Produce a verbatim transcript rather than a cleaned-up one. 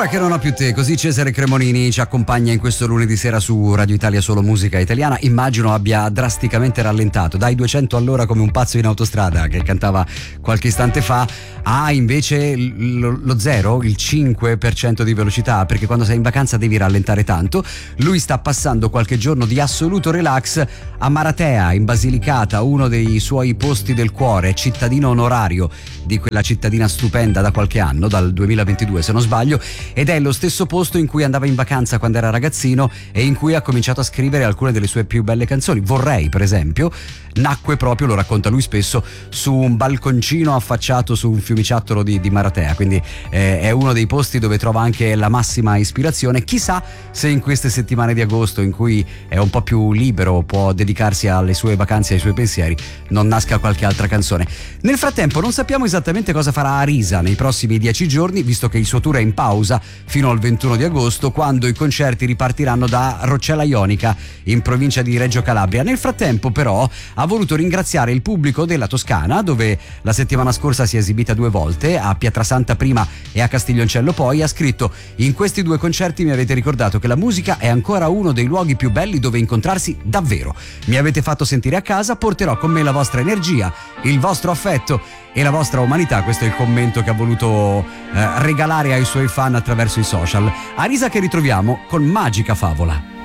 Ora che non ho più te, così Cesare Cremonini ci accompagna in questo lunedì sera su Radio Italia Solo Musica Italiana. Immagino abbia drasticamente rallentato dai duecento all'ora come un pazzo in autostrada che cantava qualche istante fa a invece lo, lo zero, il cinque per cento di velocità, perché quando sei in vacanza devi rallentare tanto. Lui sta passando qualche giorno di assoluto relax a Maratea, in Basilicata, uno dei suoi posti del cuore, cittadino onorario di quella cittadina stupenda da qualche anno, dal duemilaventidue se non sbaglio, ed è lo stesso posto in cui andava in vacanza quando era ragazzino e in cui ha cominciato a scrivere alcune delle sue più belle canzoni. Vorrei, per esempio, nacque proprio, lo racconta lui spesso, su un balconcino affacciato su un fiumiciattolo di, di Maratea, quindi eh, è uno dei posti dove trova anche la massima ispirazione. Chissà se in queste settimane di agosto in cui è un po' più libero, può dedicarsi alle sue vacanze e ai suoi pensieri, non nasca qualche altra canzone. Nel frattempo non sappiamo esattamente cosa farà Arisa nei prossimi dieci giorni, visto che il suo tour è in pausa fino al ventuno di agosto, quando i concerti ripartiranno da Roccella Ionica in provincia di Reggio Calabria. Nel frattempo però ha voluto ringraziare il pubblico della Toscana, dove la settimana scorsa si è esibita due volte, a Pietrasanta prima e a Castiglioncello poi. Ha scritto: in questi due concerti mi avete ricordato che la musica è ancora uno dei luoghi più belli dove incontrarsi davvero. Mi avete fatto sentire a casa, porterò con me la vostra energia, il vostro affetto e la vostra umanità. Questo è il commento che ha voluto eh, regalare ai suoi fan attraverso i social. Arisa che ritroviamo con Magica Favola.